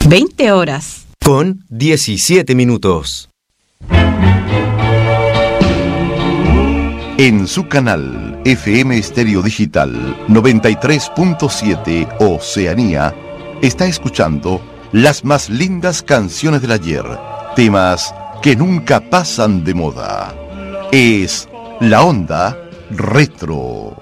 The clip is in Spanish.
20 horas. Con 17 minutos. En su canal FM Estéreo Digital 93.7 Oceanía, está escuchando las más lindas canciones del ayer, temas que nunca pasan de moda. Es La Onda Retro.